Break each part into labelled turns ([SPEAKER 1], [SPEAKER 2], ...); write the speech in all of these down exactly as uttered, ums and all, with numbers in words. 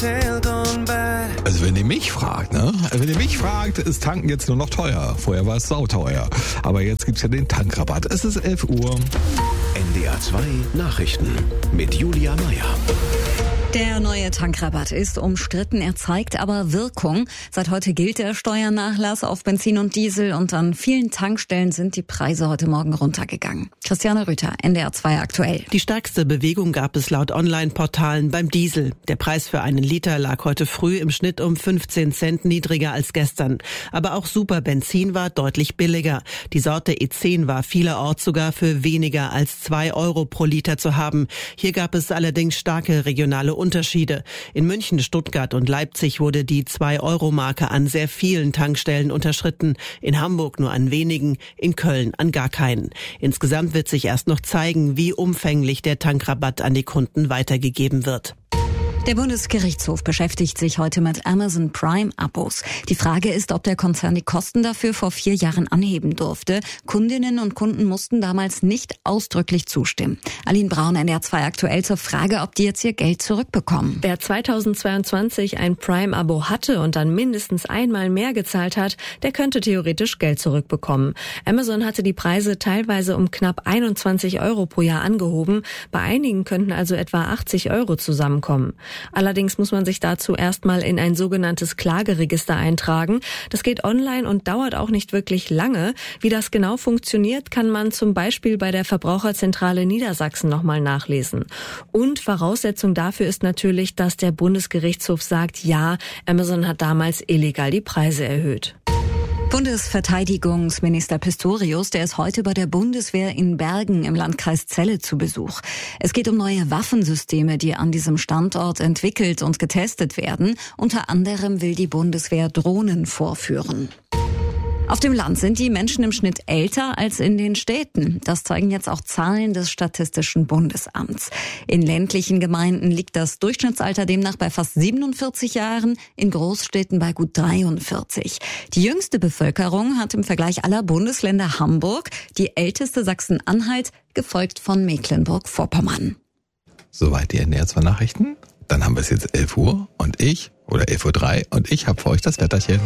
[SPEAKER 1] Also wenn ihr mich fragt, ne? Wenn ihr mich fragt, ist Tanken jetzt nur noch teuer. Vorher war es sauteuer. Aber jetzt gibt's ja den Tankrabatt. Es ist elf Uhr.
[SPEAKER 2] N D R zwei Nachrichten mit Julia Meyer.
[SPEAKER 3] Der neue Tankrabatt ist umstritten, er zeigt aber Wirkung. Seit heute gilt der Steuernachlass auf Benzin und Diesel und an vielen Tankstellen sind die Preise heute Morgen runtergegangen. Christiane Rüther, N D R zwei aktuell.
[SPEAKER 4] Die stärkste Bewegung gab es laut Online-Portalen beim Diesel. Der Preis für einen Liter lag heute früh im Schnitt um fünfzehn Cent niedriger als gestern. Aber auch Superbenzin war deutlich billiger. Die Sorte E zehn war vielerorts sogar für weniger als zwei Euro pro Liter zu haben. Hier gab es allerdings starke regionale Unterschiede. In München, Stuttgart und Leipzig wurde die zwei Euro Marke an sehr vielen Tankstellen unterschritten. In Hamburg nur an wenigen, in Köln an gar keinen. Insgesamt wird sich erst noch zeigen, wie umfänglich der Tankrabatt an die Kunden weitergegeben wird.
[SPEAKER 3] Der Bundesgerichtshof beschäftigt sich heute mit Amazon Prime-Abos. Die Frage ist, ob der Konzern die Kosten dafür vor vier Jahren anheben durfte. Kundinnen und Kunden mussten damals nicht ausdrücklich zustimmen. Aline Braun, N D R zwei aktuell zur Frage, ob die jetzt ihr Geld zurückbekommen.
[SPEAKER 5] Wer zweitausendzweiundzwanzig ein Prime-Abo hatte und dann mindestens einmal mehr gezahlt hat, der könnte theoretisch Geld zurückbekommen. Amazon hatte die Preise teilweise um knapp einundzwanzig Euro pro Jahr angehoben. Bei einigen könnten also etwa achtzig Euro zusammenkommen. Allerdings muss man sich dazu erstmal in ein sogenanntes Klageregister eintragen. Das geht online und dauert auch nicht wirklich lange. Wie das genau funktioniert, kann man zum Beispiel bei der Verbraucherzentrale Niedersachsen nochmal nachlesen. Und Voraussetzung dafür ist natürlich, dass der Bundesgerichtshof sagt, ja, Amazon hat damals illegal die Preise erhöht.
[SPEAKER 3] Bundesverteidigungsminister Pistorius, der ist heute bei der Bundeswehr in Bergen im Landkreis Celle zu Besuch. Es geht um neue Waffensysteme, die an diesem Standort entwickelt und getestet werden. Unter anderem will die Bundeswehr Drohnen vorführen. Auf dem Land sind die Menschen im Schnitt älter als in den Städten. Das zeigen jetzt auch Zahlen des Statistischen Bundesamts. In ländlichen Gemeinden liegt das Durchschnittsalter demnach bei fast siebenundvierzig Jahren, in Großstädten bei gut dreiundvierzig. Die jüngste Bevölkerung hat im Vergleich aller Bundesländer Hamburg, die älteste Sachsen-Anhalt, gefolgt von Mecklenburg-Vorpommern.
[SPEAKER 1] Soweit die N D R zwei Nachrichten. Dann haben wir es jetzt elf Uhr und ich, oder elf Uhr drei und ich habe für euch das Wetterchen.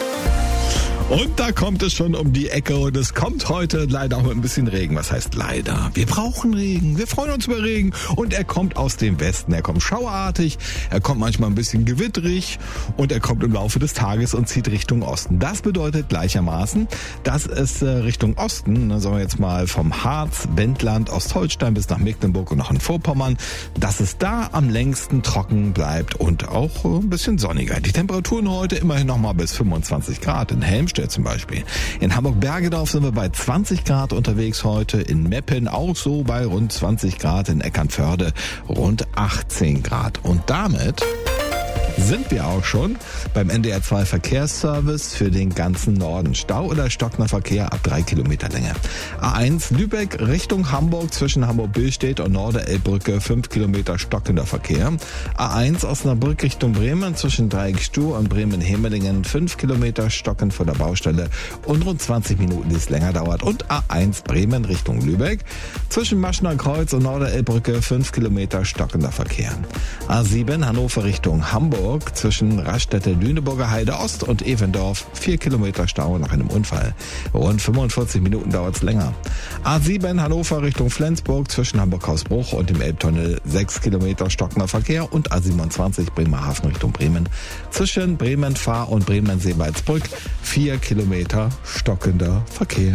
[SPEAKER 1] Und da kommt es schon um die Ecke und es kommt heute leider auch mit ein bisschen Regen. Was heißt leider? Wir brauchen Regen, wir freuen uns über Regen und er kommt aus dem Westen. Er kommt schauerartig, er kommt manchmal ein bisschen gewitterig und er kommt im Laufe des Tages und zieht Richtung Osten. Das bedeutet gleichermaßen, dass es Richtung Osten, ne, sagen wir jetzt mal vom Harz, Wendland, Ostholstein bis nach Mecklenburg und noch in Vorpommern, dass es da am längsten trocken bleibt und auch ein bisschen sonniger. Die Temperaturen heute immerhin noch mal bis fünfundzwanzig Grad in Helmstedt zum Beispiel. In Hamburg-Bergedorf sind wir bei zwanzig Grad unterwegs heute, in Meppen auch so bei rund zwanzig Grad, in Eckernförde rund achtzehn Grad. Und damit sind wir auch schon beim N D R zwei Verkehrsservice für den ganzen Norden. Stau oder stockender Verkehr ab drei Kilometer Länge. A eins Lübeck Richtung Hamburg zwischen Hamburg-Billstedt und Norderelbbrücke fünf Kilometer stockender Verkehr. A eins Osnabrück Richtung Bremen zwischen Dreieckstuhl und Bremen-Hemelingen fünf Kilometer stockend vor der Baustelle und rund zwanzig Minuten, die es länger dauert. Und A eins Bremen Richtung Lübeck zwischen Maschner Kreuz und Norderelbbrücke fünf Kilometer stockender Verkehr. A sieben Hannover Richtung Hamburg zwischen Raststätte Lüneburger Heide Ost und Evendorf vier Kilometer Stau nach einem Unfall. Rund fünfundvierzig Minuten dauert es länger. A sieben Hannover Richtung Flensburg zwischen Hamburg-Hausbruch und dem Elbtunnel sechs Kilometer stockender Verkehr und A siebenundzwanzig Bremerhaven Richtung Bremen zwischen Bremen-Fahr und Bremen-Seebaldsbrück vier Kilometer stockender Verkehr.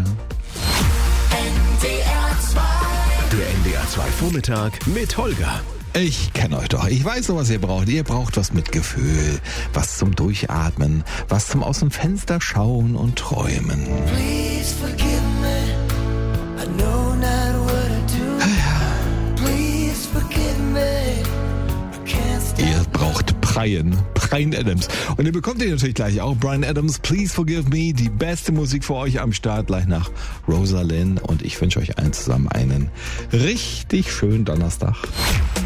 [SPEAKER 2] Der N D R zwei Vormittag mit Holger.
[SPEAKER 1] Ich kenne euch doch. Ich weiß so, was ihr braucht. Ihr braucht was mit Gefühl, was zum Durchatmen, was zum aus dem Fenster schauen und träumen.
[SPEAKER 6] Please forgive me. I know not what I do. Please forgive me. I can't stop.
[SPEAKER 1] Ihr braucht Brian, Brian Adams. Und ihr bekommt ihr natürlich gleich auch. Brian Adams, Please Forgive Me. Die beste Musik für euch am Start gleich nach Rosalind. Und ich wünsche euch allen zusammen einen richtig schönen Donnerstag.